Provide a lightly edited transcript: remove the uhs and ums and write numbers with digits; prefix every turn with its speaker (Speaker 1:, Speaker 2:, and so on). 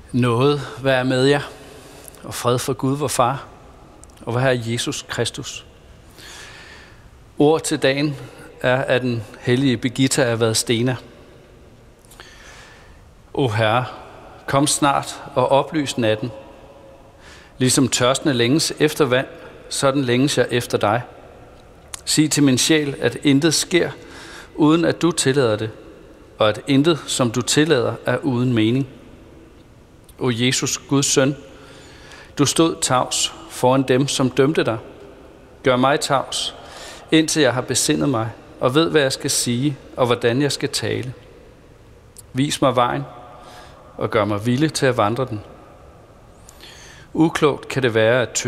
Speaker 1: Nåde være med jer, og fred for Gud, vor Far, og vor Herre Jesus Kristus. Ord til dagen er af den hellige Birgitta af Vadstena. O Herre, kom snart og oplys natten. Ligesom tørstende længes efter vand, sådan længes jeg efter dig. Sig til min sjæl, at intet sker, uden at du tillader det, og at intet, som du tillader, er uden mening. O Jesus, Guds søn, du stod tavs foran dem, som dømte dig. Gør mig tavs, indtil jeg har besindet mig, og ved, hvad jeg skal sige, og hvordan jeg skal tale. Vis mig vejen, og gør mig villig til at vandre den. Uklogt kan det være at